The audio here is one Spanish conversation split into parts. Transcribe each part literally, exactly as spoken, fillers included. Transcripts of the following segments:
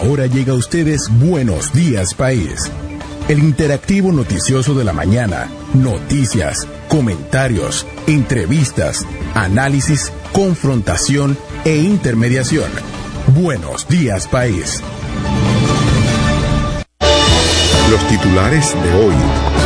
Ahora llega a ustedes Buenos Días País, el interactivo noticioso de la mañana. Noticias, comentarios, entrevistas, análisis, confrontación e intermediación. Buenos Días País. Los titulares de hoy.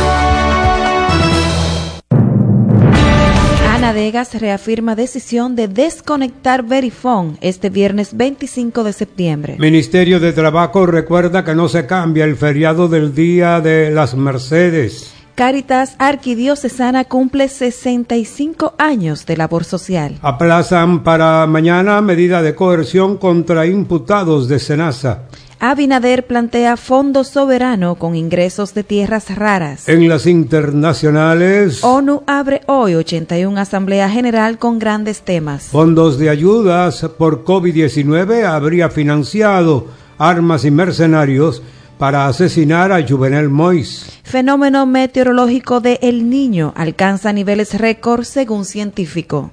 Anadegas reafirma decisión de desconectar Verifone este viernes veinticinco de septiembre. Ministerio de Trabajo recuerda que no se cambia el feriado del Día de las Mercedes. Cáritas Arquidiocesana cumple sesenta y cinco años de labor social. Aplazan para mañana medida de coerción contra imputados de Senasa. Abinader plantea fondo soberano con ingresos de tierras raras. En las internacionales, ONU abre hoy ochenta y una Asamblea General con grandes temas. Fondos de ayudas por COVID diecinueve habría financiado armas y mercenarios para asesinar a Juvenel Moïse. Fenómeno meteorológico de El Niño alcanza niveles récord según científico.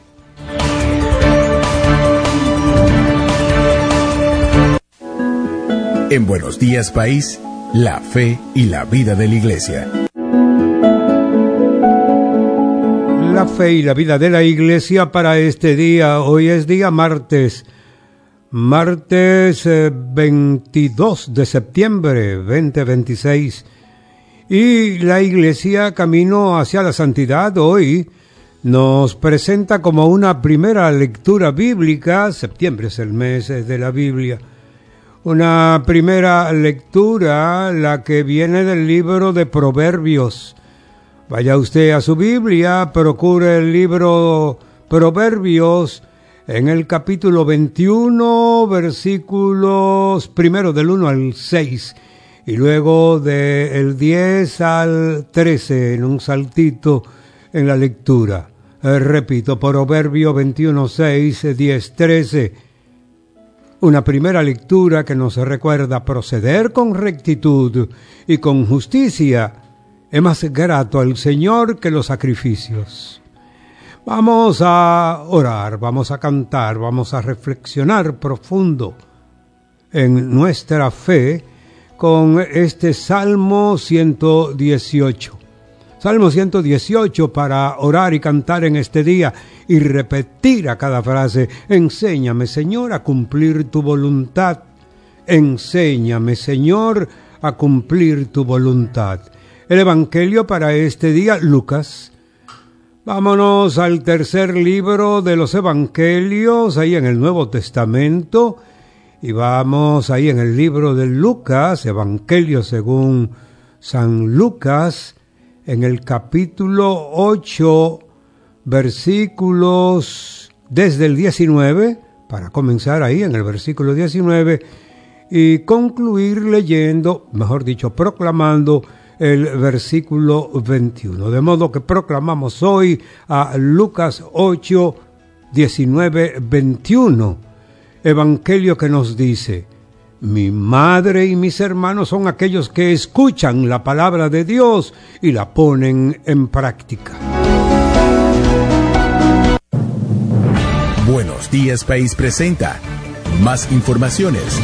En Buenos Días País, la fe y la vida de la Iglesia. La fe y la vida de la Iglesia para este día. Hoy es día martes. Martes eh, veintidós de septiembre veinte veintiséis. Y la Iglesia Camino hacia la Santidad hoy nos presenta como una primera lectura bíblica. Septiembre es el mes de la Biblia. Una primera lectura, la que viene del libro de Proverbios. Vaya usted a su Biblia, procure el libro Proverbios en el capítulo veintiuno, versículos primero del uno al seis, y luego del diez al trece, en un saltito en la lectura. Eh, repito, Proverbio veintiuno, seis, diez, trece. Una primera lectura que nos recuerda proceder con rectitud y con justicia es más grato al Señor que los sacrificios. Vamos a orar, vamos a cantar, vamos a reflexionar profundo en nuestra fe con este Salmo ciento dieciocho. Salmo ciento dieciocho para orar y cantar en este día y repetir a cada frase: enséñame, Señor, a cumplir tu voluntad. Enséñame, Señor, a cumplir tu voluntad. El Evangelio para este día, Lucas. Vámonos al tercer libro de los Evangelios, ahí en el Nuevo Testamento, y vamos ahí en el libro de Lucas, Evangelio según San Lucas, en el capítulo ocho, versículos desde el diecinueve, para comenzar ahí en el versículo diecinueve, y concluir leyendo, mejor dicho, proclamando el versículo veintiuno. De modo que proclamamos hoy a Lucas ocho, diecinueve, veintiuno, Evangelio que nos dice: mi madre y mis hermanos son aquellos que escuchan la palabra de Dios y la ponen en práctica. Buenos Días País presenta más informaciones.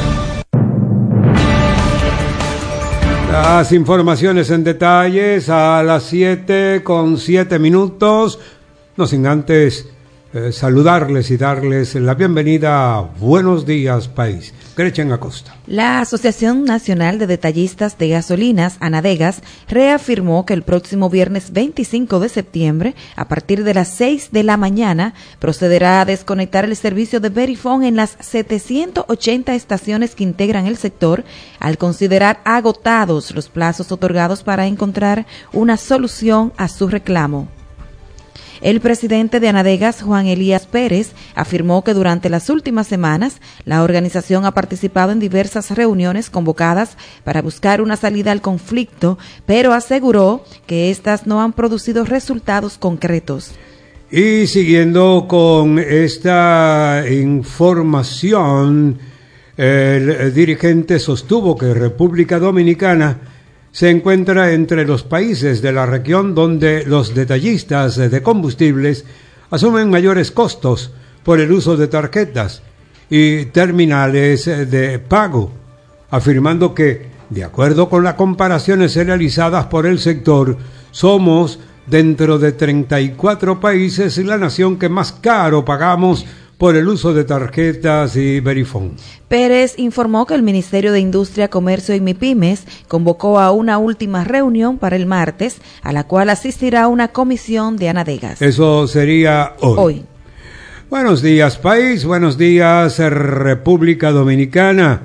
Las informaciones en detalles a las siete con siete minutos. No sin antes eh, saludarles y darles la bienvenida a Buenos Días País. Gretchen Acosta. La Asociación Nacional de Detallistas de Gasolinas, Anadegas, reafirmó que el próximo viernes veinticinco de septiembre, a partir de las seis de la mañana, procederá a desconectar el servicio de Verifone en las setecientas ochenta estaciones que integran el sector, al considerar agotados los plazos otorgados para encontrar una solución a su reclamo. El presidente de Anadegas, Juan Elías Pérez, afirmó que durante las últimas semanas la organización ha participado en diversas reuniones convocadas para buscar una salida al conflicto, pero aseguró que éstas no han producido resultados concretos. Y siguiendo con esta información, el dirigente sostuvo que República Dominicana se encuentra entre los países de la región donde los detallistas de combustibles asumen mayores costos por el uso de tarjetas y terminales de pago, afirmando que, de acuerdo con las comparaciones realizadas por el sector, somos, dentro de treinta y cuatro países, la nación que más caro pagamos por el uso de tarjetas y Verifone. Pérez informó que el Ministerio de Industria, Comercio y MIPYMES convocó a una última reunión para el martes, a la cual asistirá una comisión de Anadegas. Eso sería hoy. Hoy. Buenos días, país. Buenos días, República Dominicana.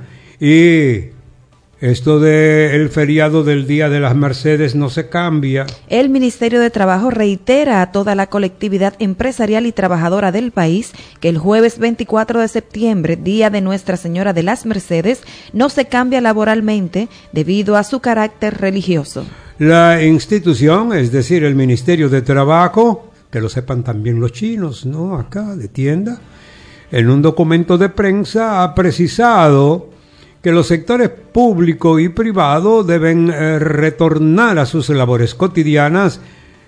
Y esto del feriado del Día de las Mercedes no se cambia. El Ministerio de Trabajo reitera a toda la colectividad empresarial y trabajadora del país que el jueves veinticuatro de septiembre, Día de Nuestra Señora de las Mercedes, no se cambia laboralmente debido a su carácter religioso. La institución, es decir, el Ministerio de Trabajo, que lo sepan también los chinos, ¿no? Acá de tienda, en un documento de prensa ha precisado que los sectores público y privado deben eh, retornar a sus labores cotidianas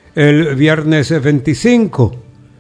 el viernes veinticinco,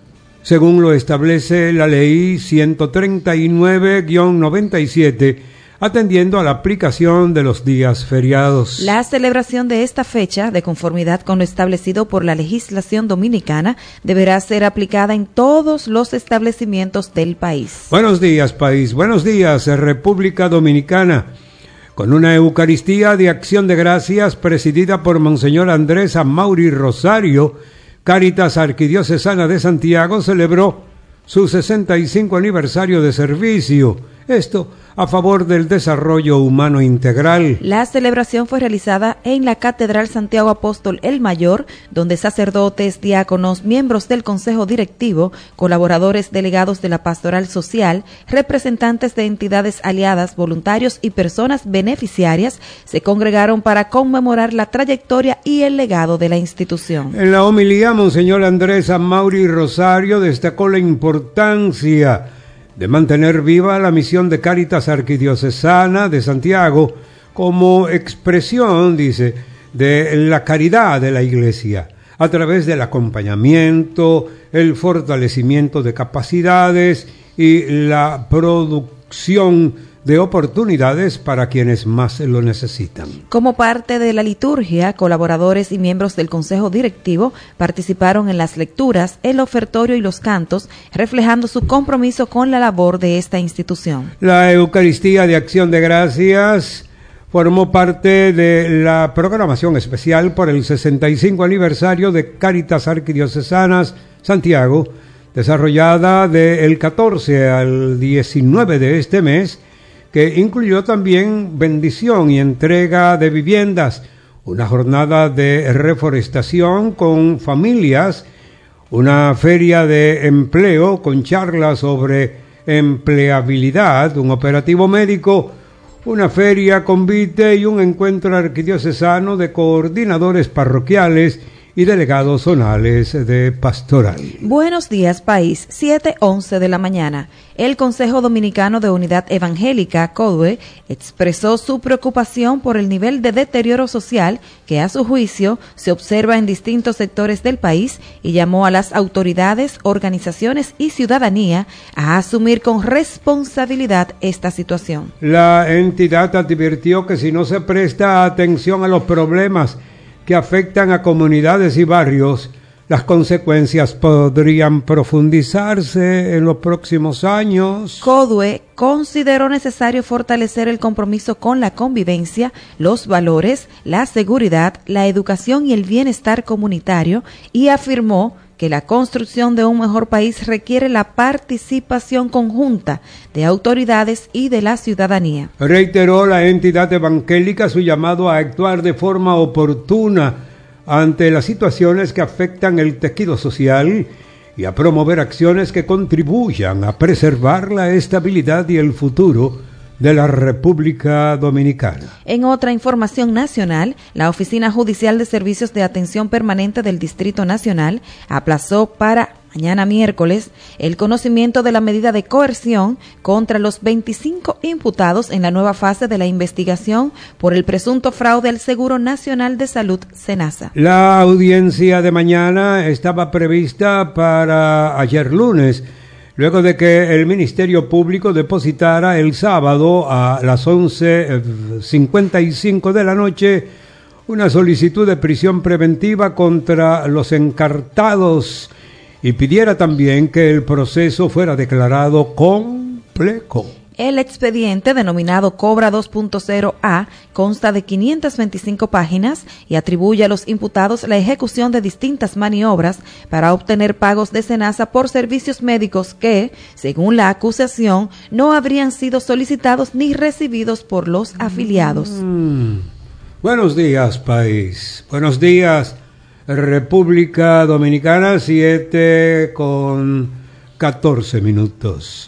según lo establece la ley ciento treinta y nueve guión noventa y siete, atendiendo a la aplicación de los días feriados. La celebración de esta fecha, de conformidad con lo establecido por la legislación dominicana, deberá ser aplicada en todos los establecimientos del país. Buenos días, país. Buenos días, República Dominicana. Con una Eucaristía de Acción de Gracias presidida por Monseñor Andrés Amaury Rosario, Cáritas Arquidiocesana de Santiago celebró su sesenta y cinco aniversario de servicio. Esto a favor del desarrollo humano integral. La celebración fue realizada en la Catedral Santiago Apóstol el Mayor, donde sacerdotes, diáconos, miembros del Consejo Directivo, colaboradores delegados de la Pastoral Social, representantes de entidades aliadas, voluntarios y personas beneficiarias se congregaron para conmemorar la trayectoria y el legado de la institución. En la homilía, Monseñor Andrés Amaury Rosario destacó la importancia de mantener viva la misión de Cáritas Arquidiocesana de Santiago como expresión, dice, de la caridad de la Iglesia, a través del acompañamiento, el fortalecimiento de capacidades y la producción de oportunidades para quienes más lo necesitan. Como parte de la liturgia, colaboradores y miembros del Consejo Directivo participaron en las lecturas, el ofertorio y los cantos, reflejando su compromiso con la labor de esta institución. La Eucaristía de Acción de Gracias formó parte de la programación especial por el sesenta y cinco aniversario de Cáritas Arquidiocesanas Santiago, desarrollada del catorce al diecinueve de este mes, que incluyó también bendición y entrega de viviendas, una jornada de reforestación con familias, una feria de empleo con charlas sobre empleabilidad, un operativo médico, una feria convite y un encuentro arquidiocesano de coordinadores parroquiales y delegados zonales de pastoral. Buenos días, país. siete once de la mañana. El Consejo Dominicano de Unidad Evangélica, CODUE, expresó su preocupación por el nivel de deterioro social que, a su juicio, se observa en distintos sectores del país y llamó a las autoridades, organizaciones y ciudadanía a asumir con responsabilidad esta situación. La entidad advirtió que si no se presta atención a los problemas que afectan a comunidades y barrios, las consecuencias podrían profundizarse en los próximos años. CODUE consideró necesario fortalecer el compromiso con la convivencia, los valores, la seguridad, la educación y el bienestar comunitario y afirmó que la construcción de un mejor país requiere la participación conjunta de autoridades y de la ciudadanía. Reiteró la entidad evangélica su llamado a actuar de forma oportuna ante las situaciones que afectan el tejido social y a promover acciones que contribuyan a preservar la estabilidad y el futuro de la República Dominicana. En otra información nacional, la Oficina Judicial de Servicios de Atención Permanente del Distrito Nacional aplazó para mañana miércoles el conocimiento de la medida de coerción contra los veinticinco imputados en la nueva fase de la investigación por el presunto fraude al Seguro Nacional de Salud, SENASA. La audiencia de mañana estaba prevista para ayer lunes, luego de que el Ministerio Público depositara el sábado a las once cincuenta y cinco de la noche una solicitud de prisión preventiva contra los encartados y pidiera también que el proceso fuera declarado complejo. El expediente, denominado Cobra dos punto cero A, consta de quinientas veinticinco páginas y atribuye a los imputados la ejecución de distintas maniobras para obtener pagos de Senasa por servicios médicos que, según la acusación, no habrían sido solicitados ni recibidos por los afiliados. Mm. Buenos días, país. Buenos días, República Dominicana, siete con catorce minutos.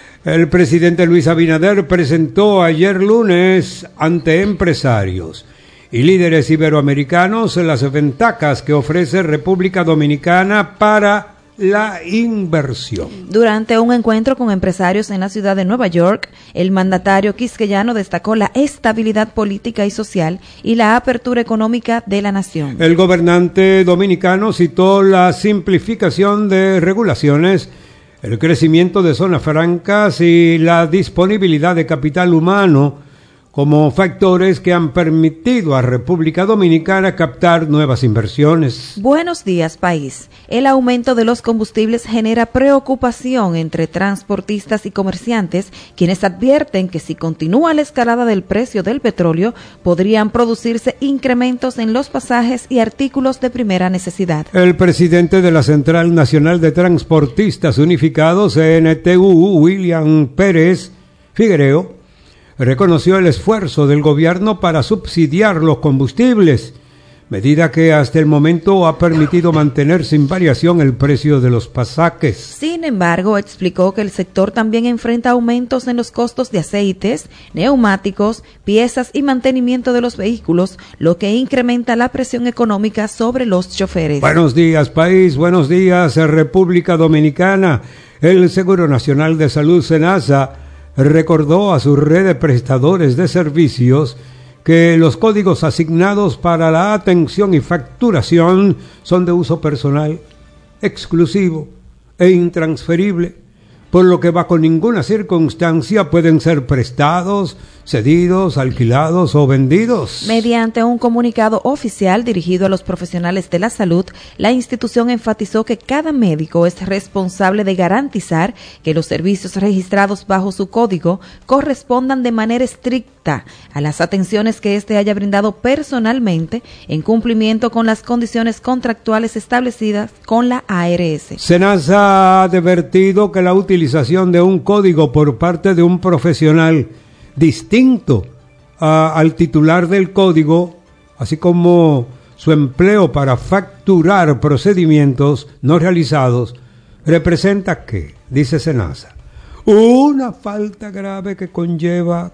El presidente Luis Abinader presentó ayer lunes ante empresarios y líderes iberoamericanos las ventajas que ofrece República Dominicana para la inversión. Durante un encuentro con empresarios en la ciudad de Nueva York, el mandatario quisqueyano destacó la estabilidad política y social y la apertura económica de la nación. El gobernante dominicano citó la simplificación de regulaciones, el crecimiento de zonas francas y la disponibilidad de capital humano como factores que han permitido a República Dominicana captar nuevas inversiones. Buenos días, país. El aumento de los combustibles genera preocupación entre transportistas y comerciantes, quienes advierten que si continúa la escalada del precio del petróleo, podrían producirse incrementos en los pasajes y artículos de primera necesidad. El presidente de la Central Nacional de Transportistas Unificados, C N T U, William Pérez Figuereo, reconoció el esfuerzo del gobierno para subsidiar los combustibles, medida que hasta el momento ha permitido mantener sin variación el precio de los pasajes. Sin embargo, explicó que el sector también enfrenta aumentos en los costos de aceites, neumáticos, piezas y mantenimiento de los vehículos, lo que incrementa la presión económica sobre los choferes. Buenos días, país. Buenos días, República Dominicana. El Seguro Nacional de Salud, Senasa, recordó a su red de prestadores de servicios que los códigos asignados para la atención y facturación son de uso personal, exclusivo e intransferible, por lo que bajo ninguna circunstancia pueden ser prestados, cedidos, alquilados o vendidos. Mediante un comunicado oficial dirigido a los profesionales de la salud, la institución enfatizó que cada médico es responsable de garantizar que los servicios registrados bajo su código correspondan de manera estricta a las atenciones que éste haya brindado personalmente en cumplimiento con las condiciones contractuales establecidas con la A R S. Senasa ha advertido que la utilización de un código por parte de un profesional distinto a, al titular del código, así como su empleo para facturar procedimientos no realizados, representa que, dice Senasa, una falta grave que conlleva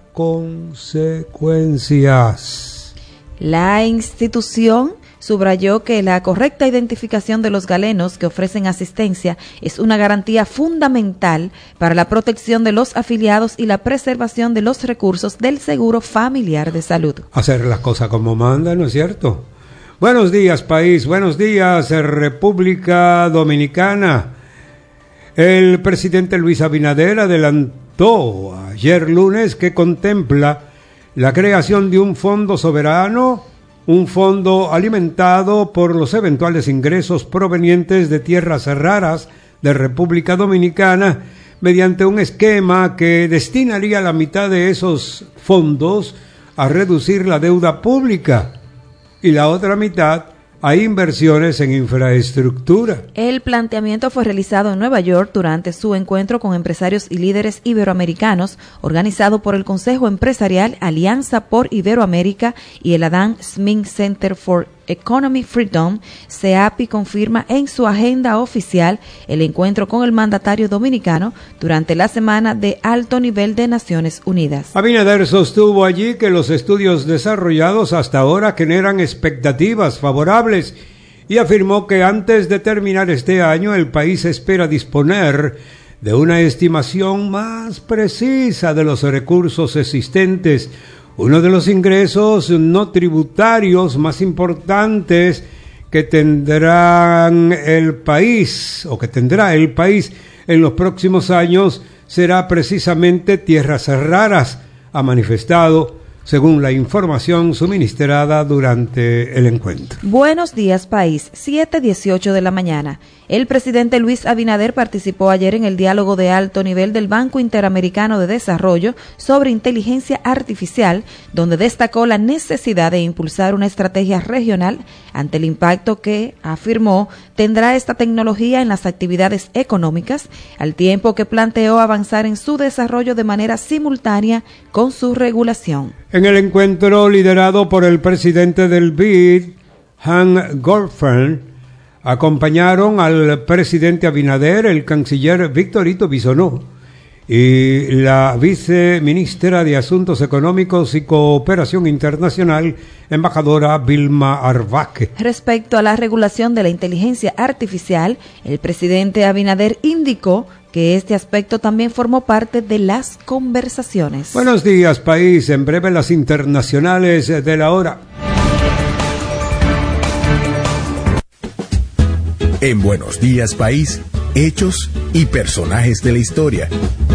consecuencias. La institución subrayó que la correcta identificación de los galenos que ofrecen asistencia es una garantía fundamental para la protección de los afiliados y la preservación de los recursos del seguro familiar de salud. Hacer las cosas como manda, ¿no es cierto? Buenos días, país. Buenos días, República Dominicana. El presidente Luis Abinader adelantó ayer lunes que contempla la creación de un fondo soberano, un fondo alimentado por los eventuales ingresos provenientes de tierras raras de República Dominicana, mediante un esquema que destinaría la mitad de esos fondos a reducir la deuda pública y la otra mitad a inversiones en infraestructura. El planteamiento fue realizado en Nueva York durante su encuentro con empresarios y líderes iberoamericanos, organizado por el Consejo Empresarial Alianza por Iberoamérica y el Adam Smith Center for Economic Freedom. C E A P I confirma en su agenda oficial el encuentro con el mandatario dominicano durante la semana de alto nivel de Naciones Unidas. Abinader sostuvo allí que los estudios desarrollados hasta ahora generan expectativas favorables y afirmó que antes de terminar este año el país espera disponer de una estimación más precisa de los recursos existentes. Uno de los ingresos no tributarios más importantes que tendrán el país o que tendrá el país en los próximos años será precisamente tierras raras, ha manifestado, según la información suministrada durante el encuentro. Buenos días, país. siete dieciocho de la mañana. El presidente Luis Abinader participó ayer en el diálogo de alto nivel del Banco Interamericano de Desarrollo sobre inteligencia artificial, donde destacó la necesidad de impulsar una estrategia regional ante el impacto que, afirmó, tendrá esta tecnología en las actividades económicas, al tiempo que planteó avanzar en su desarrollo de manera simultánea con su regulación. En el encuentro liderado por el presidente del B I D, Han Goldfern, acompañaron al presidente Abinader, el canciller Victorito Bisonó y la viceministra de Asuntos Económicos y Cooperación Internacional, embajadora Vilma Arbaque. Respecto a la regulación de la inteligencia artificial, el presidente Abinader indicó que este aspecto también formó parte de las conversaciones. Buenos días, país. En breve las internacionales de la hora. En Buenos Días País, hechos y personajes de la historia.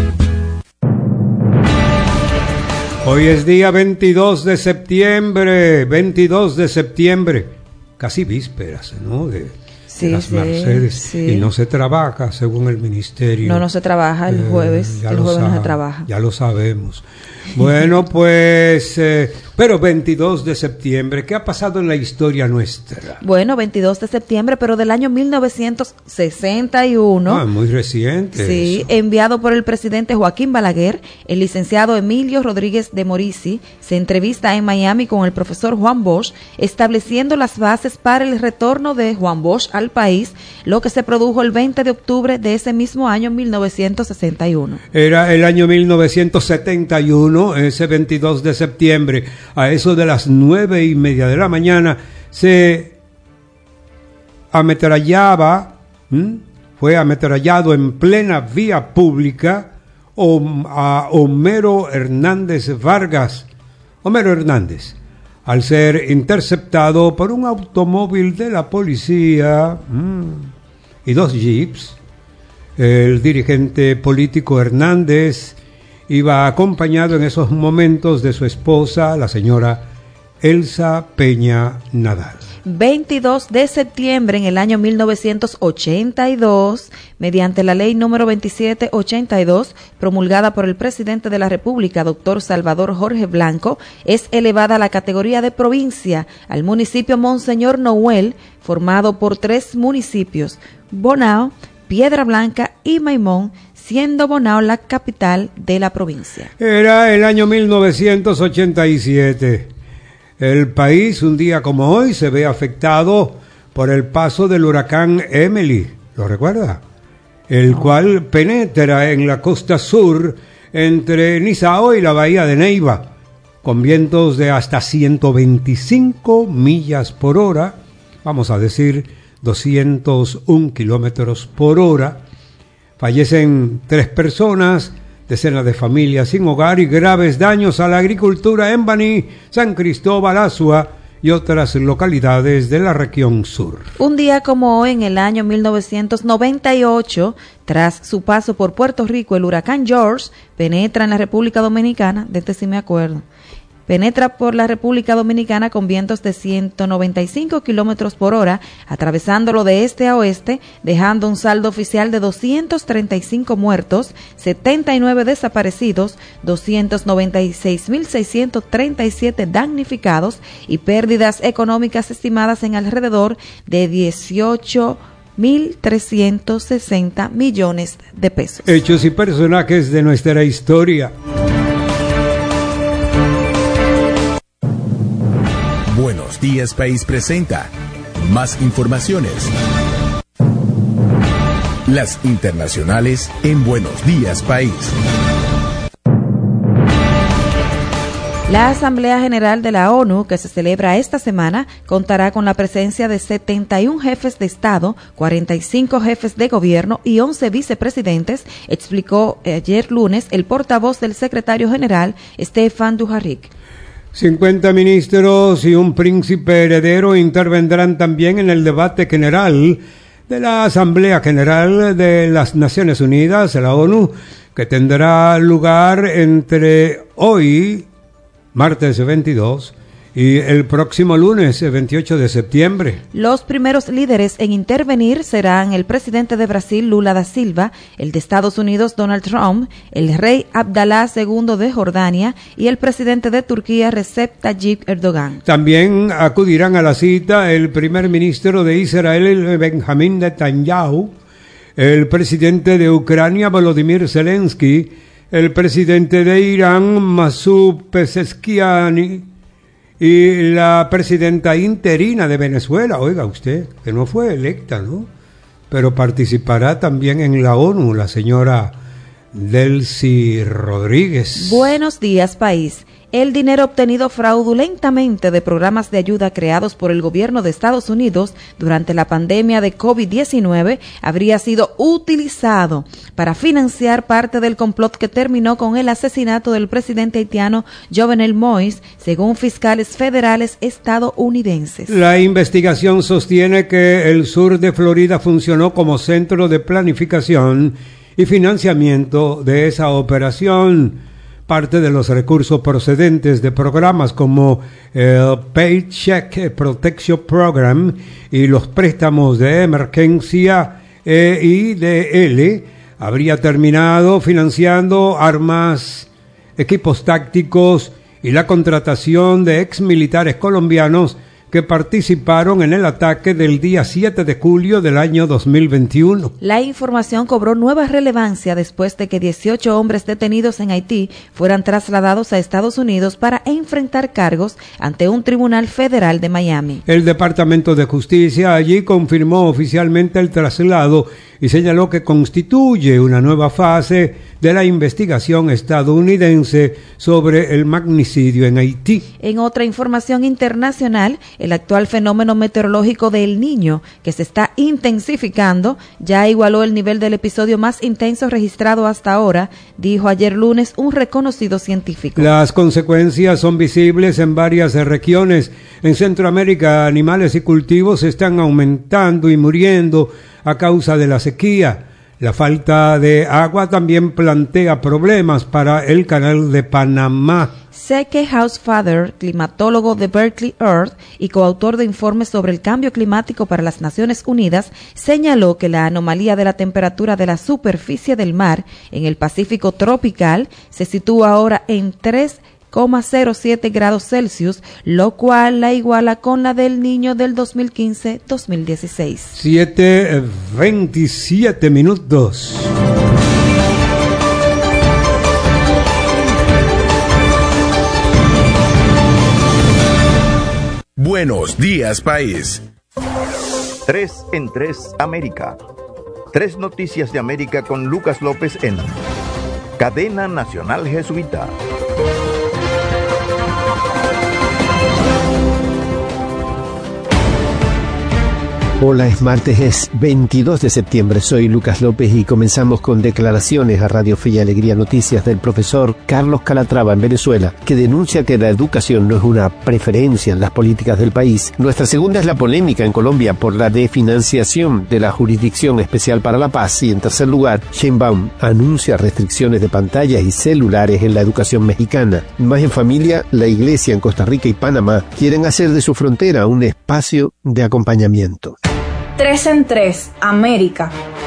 Hoy es día veintidós de septiembre, veintidós de septiembre, casi vísperas, ¿no? De, sí, de las sí, Mercedes. Sí. Y no se trabaja, según el ministerio. No, no se trabaja el jueves, eh, el jueves no se trabaja. Ya lo sabemos. Bueno, pues, eh, pero veintidós de septiembre, ¿qué ha pasado en la historia nuestra? Bueno, veintidós de septiembre, pero del año mil novecientos sesenta y uno. Ah, muy reciente. Sí, eso. Enviado por el presidente Joaquín Balaguer, el licenciado Emilio Rodríguez de Morici se entrevista en Miami con el profesor Juan Bosch, estableciendo las bases para el retorno de Juan Bosch al país, lo que se produjo el veinte de octubre de ese mismo año mil novecientos sesenta y uno. Era el año mil novecientos setenta y uno. Ese veintidós de septiembre, a eso de las nueve y media de la mañana, se ametrallaba, ¿m? fue ametrallado en plena vía pública a Homero Hernández Vargas, Homero Hernández, al ser interceptado por un automóvil de la policía ¿m? y dos jeeps. El dirigente político Hernández iba acompañado en esos momentos de su esposa, la señora Elsa Peña Nadal. veintidós de septiembre en el año mil novecientos ochenta y dos, mediante la ley número veintisiete ochenta y dos, promulgada por el presidente de la República, doctor Salvador Jorge Blanco, es elevada a la categoría de provincia al municipio Monseñor Noel, formado por tres municipios, Bonao, Piedra Blanca y Maimón, siendo Bonao la capital de la provincia. Era el año mil novecientos ochenta y siete. El país, un día como hoy, se ve afectado por el paso del huracán Emily, ¿lo recuerda? El oh. cual penetra en la costa sur entre Nizao y la bahía de Neiva, con vientos de hasta ciento veinticinco millas por hora, vamos a decir doscientos uno kilómetros por hora. Fallecen tres personas, decenas de familias sin hogar y graves daños a la agricultura en Baní, San Cristóbal, Azua y otras localidades de la región sur. Un día como hoy, en el año mil novecientos noventa y ocho, tras su paso por Puerto Rico, el huracán George penetra en la República Dominicana, de este sí me acuerdo. Penetra por la República Dominicana con vientos de ciento noventa y cinco kilómetros por hora, atravesándolo de este a oeste, dejando un saldo oficial de doscientos treinta y cinco muertos, setenta y nueve desaparecidos, doscientos noventa y seis mil seiscientos treinta y siete damnificados y pérdidas económicas estimadas en alrededor de dieciocho mil trescientos sesenta millones de pesos. Hechos y personajes de nuestra historia. Buenos Días País presenta más informaciones. Las internacionales en Buenos Días País. La Asamblea General de la ONU, que se celebra esta semana, contará con la presencia de setenta y un jefes de Estado, cuarenta y cinco jefes de gobierno y once vicepresidentes, explicó ayer lunes el portavoz del secretario general, Stefan Dujarric. cincuenta ministros y un príncipe heredero intervendrán también en el debate general de la Asamblea General de las Naciones Unidas, la ONU, que tendrá lugar entre hoy, martes veintidós, y el próximo lunes, veintiocho de septiembre. Los primeros líderes en intervenir serán el presidente de Brasil, Lula da Silva, el de Estados Unidos, Donald Trump, el rey Abdalá segundo de Jordania y el presidente de Turquía, Recep Tayyip Erdogan. También acudirán a la cita el primer ministro de Israel, Benjamín Netanyahu, el presidente de Ucrania, Volodymyr Zelensky, el presidente de Irán, Masoud Pezeshkian, y la presidenta interina de Venezuela, oiga usted, que no fue electa, ¿no? Pero participará también en la ONU, la señora Delcy Rodríguez. Buenos días, país. El dinero obtenido fraudulentamente de programas de ayuda creados por el gobierno de Estados Unidos durante la pandemia de COVID diecinueve habría sido utilizado para financiar parte del complot que terminó con el asesinato del presidente haitiano Jovenel Moïse, según fiscales federales estadounidenses. La investigación sostiene que el sur de Florida funcionó como centro de planificación y financiamiento de esa operación. Parte de los recursos procedentes de programas como el Paycheck Protection Program y los préstamos de emergencia E I D L habría terminado financiando armas, equipos tácticos y la contratación de exmilitares colombianos que participaron en el ataque del día siete de julio del año dos mil veintiuno. La información cobró nueva relevancia después de que dieciocho hombres detenidos en Haití fueran trasladados a Estados Unidos para enfrentar cargos ante un tribunal federal de Miami. El Departamento de Justicia allí confirmó oficialmente el traslado y señaló que constituye una nueva fase de la investigación estadounidense sobre el magnicidio en Haití. En otra información internacional, el actual fenómeno meteorológico de El Niño, que se está intensificando, ya igualó el nivel del episodio más intenso registrado hasta ahora, dijo ayer lunes un reconocido científico. Las consecuencias son visibles en varias regiones. En Centroamérica, animales y cultivos están aumentando y muriendo a causa de la sequía. La falta de agua también plantea problemas para el canal de Panamá. Seke Housefather, climatólogo de Berkeley Earth y coautor de informes sobre el cambio climático para las Naciones Unidas, señaló que la anomalía de la temperatura de la superficie del mar en el Pacífico tropical se sitúa ahora en tres coma cero siete grados Celsius, lo cual la iguala con la del Niño del dos mil quince dos mil dieciséis. siete veintisiete minutos. Buenos días, país. Tres en tres América. Tres noticias de América con Lucas López en Cadena Nacional Jesuita. Hola, es martes, es veintidós de septiembre, soy Lucas López y comenzamos con declaraciones a Radio Fe y Alegría Noticias del profesor Carlos Calatrava en Venezuela, que denuncia que la educación no es una preferencia en las políticas del país. Nuestra segunda es la polémica en Colombia por la definanciación de la Jurisdicción Especial para la Paz y en tercer lugar, Sheinbaum anuncia restricciones de pantallas y celulares en la educación mexicana. Más en familia, la Iglesia en Costa Rica y Panamá quieren hacer de su frontera un espacio de acompañamiento. Tres en tres, América.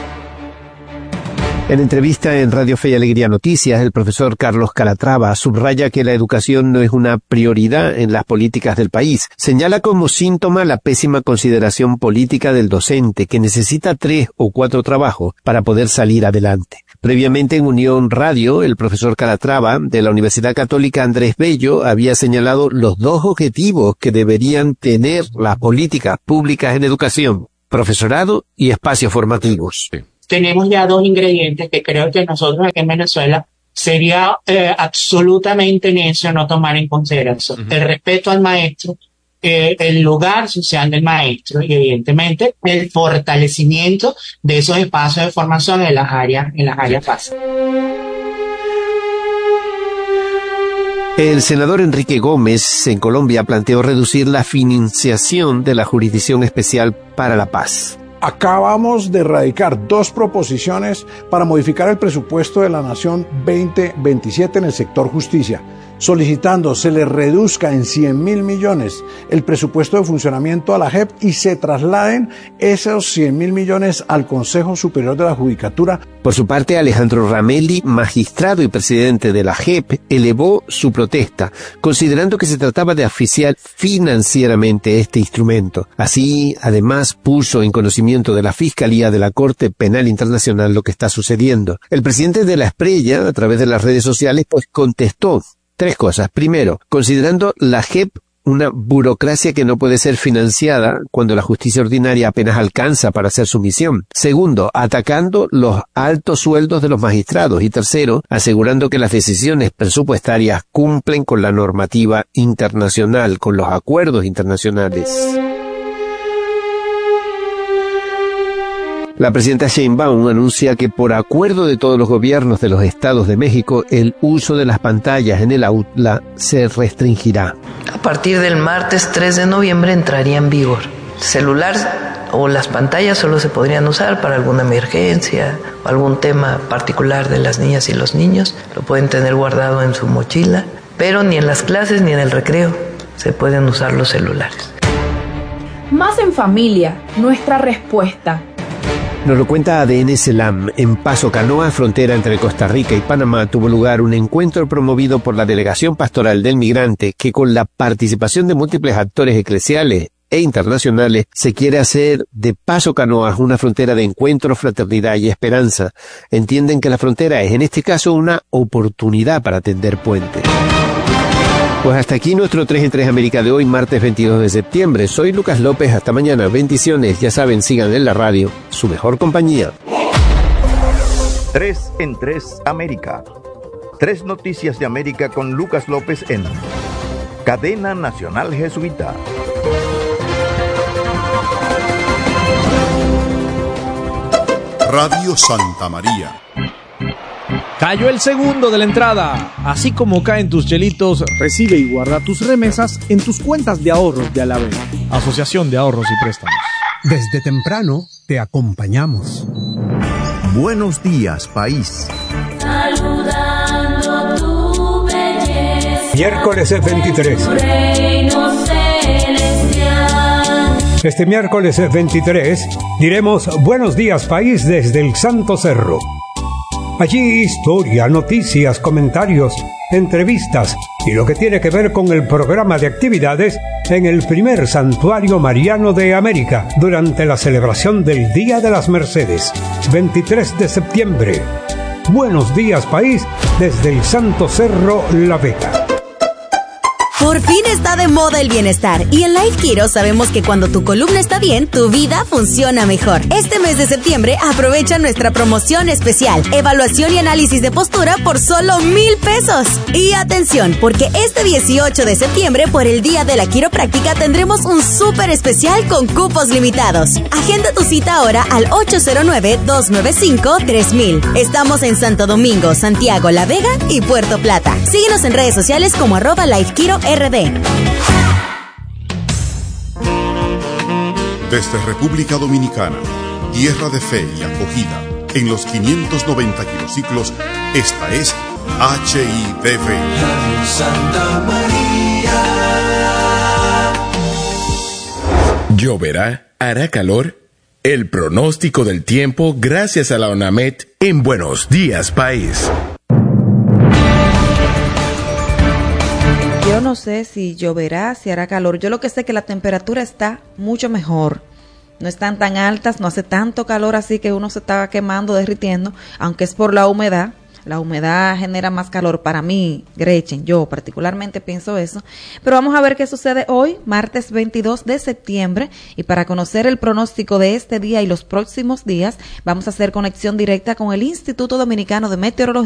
En entrevista en Radio Fe y Alegría Noticias, el profesor Carlos Calatrava subraya que la educación no es una prioridad en las políticas del país. Señala como síntoma la pésima consideración política del docente, que necesita tres o cuatro trabajos para poder salir adelante. Previamente en Unión Radio, el profesor Calatrava de la Universidad Católica Andrés Bello había señalado los dos objetivos que deberían tener las políticas públicas en educación: profesorado y espacios formativos. Sí. Tenemos ya dos ingredientes que creo que nosotros aquí en Venezuela sería eh, absolutamente necio no tomar en consideración. Uh-huh. El respeto al maestro, eh, el lugar social del maestro y evidentemente el fortalecimiento de esos espacios de formación en las áreas, en las áreas básicas. El senador Enrique Gómez en Colombia planteó reducir la financiación de la Jurisdicción Especial para la Paz. Acabamos de radicar dos proposiciones para modificar el presupuesto de la Nación veinte veintisiete en el sector justicia, solicitando se le reduzca en cien mil millones el presupuesto de funcionamiento a la J E P y se trasladen esos cien mil millones al Consejo Superior de la Judicatura. Por su parte, Alejandro Ramelli, magistrado y presidente de la J E P, elevó su protesta, considerando que se trataba de asfixiar financieramente este instrumento. Así, además, puso en conocimiento de la Fiscalía de la Corte Penal Internacional lo que está sucediendo. El presidente de la Esprella, a través de las redes sociales, pues contestó tres cosas. Primero, considerando la J E P una burocracia que no puede ser financiada cuando la justicia ordinaria apenas alcanza para hacer su misión. Segundo, atacando los altos sueldos de los magistrados. Y tercero, asegurando que las decisiones presupuestarias cumplen con la normativa internacional, con los acuerdos internacionales. La presidenta Sheinbaum anuncia que por acuerdo de todos los gobiernos de los estados de México, el uso de las pantallas en el aula se restringirá. A partir del martes tres de noviembre entraría en vigor. Celular o las pantallas solo se podrían usar para alguna emergencia o algún tema particular de las niñas y los niños. Lo pueden tener guardado en su mochila, pero ni en las clases ni en el recreo se pueden usar los celulares. Más en familia, nuestra respuesta. Nos lo cuenta A D N Selam. En Paso Canoa, frontera entre Costa Rica y Panamá, tuvo lugar un encuentro promovido por la Delegación Pastoral del Migrante que, con la participación de múltiples actores eclesiales e internacionales, se quiere hacer de Paso Canoa una frontera de encuentro, fraternidad y esperanza. Entienden que la frontera es, en este caso, una oportunidad para tender puentes. Pues hasta aquí nuestro tres en tres América de hoy, martes veintidós de septiembre. Soy Lucas López, hasta mañana. Bendiciones, ya saben, sigan en la radio, su mejor compañía. tres en tres América. Tres noticias de América con Lucas López en Cadena Nacional Jesuita. Radio Santa María. Cayó el segundo de la entrada. Así como caen tus chelitos, recibe y guarda tus remesas en tus cuentas de ahorros de Alavena. Asociación de Ahorros y Préstamos. Desde temprano te acompañamos. Buenos días, país. Saludando tu belleza. Miércoles es veintitrés. Reino celestial. Este miércoles es veintitrés diremos Buenos días, país desde el Santo Cerro. Allí historia, noticias, comentarios, entrevistas y lo que tiene que ver con el programa de actividades en el primer santuario mariano de América durante la celebración del Día de las Mercedes, veintitrés de septiembre. Buenos días, país, desde el Santo Cerro La Vega. Por fin está de moda el bienestar y en Life Kiro sabemos que cuando tu columna está bien, tu vida funciona mejor. Este mes de septiembre aprovecha nuestra promoción especial, evaluación y análisis de postura por solo mil pesos. Y atención, porque este dieciocho de septiembre, por el Día de la Quiropráctica, tendremos un súper especial con cupos limitados. Agenda tu cita ahora al ocho cero nueve, dos nueve cinco, tres mil. Estamos en Santo Domingo, Santiago, La Vega y Puerto Plata. Síguenos en redes sociales como arroba Life Kiro R D. Desde República Dominicana, tierra de fe y acogida, en los quinientos noventa kilociclos, esta es H I D V. Santa María. ¿Lloverá? ¿Hará calor? El pronóstico del tiempo gracias a la ONAMED en Buenos Días, País. Yo no sé si lloverá, si hará calor. Yo lo que sé es que la temperatura está mucho mejor. No están tan altas, no hace tanto calor así que uno se estaba quemando, derritiendo, aunque es por la humedad. La humedad genera más calor para mí, Gretchen, yo particularmente pienso eso. Pero vamos a ver qué sucede hoy, martes veintidós de septiembre, y para conocer el pronóstico de este día y los próximos días, vamos a hacer conexión directa con el Instituto Dominicano de Meteorología